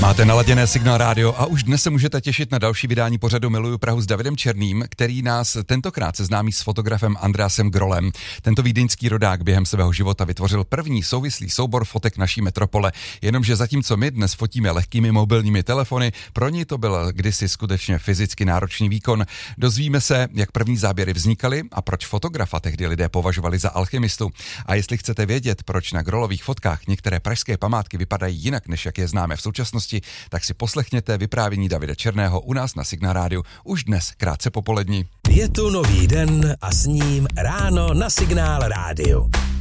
Máte naladěné Signál rádio a už dnes se můžete těšit na další vydání pořadu Miluju Prahu s Davidem Černým, který nás tentokrát seznámí s fotografem Andreasem Grolem. Tento vídeňský rodák během svého života vytvořil první souvislý soubor fotek naší metropole, jenomže zatímco my dnes fotíme lehkými mobilními telefony, pro ní to byl kdysi skutečně fyzicky náročný výkon. Dozvíme se, jak první záběry vznikaly a proč fotografa tehdy lidé považovali za alchymistu. A jestli chcete vědět, proč na Grolových fotkách některé pražské památky vypadají jinak, než jak je známe v současnosti, tak si poslechněte vyprávění Davida Černého u nás na Signál rádiu už dnes krátce popolední. Je tu nový den a s ním ráno na Signál rádiu.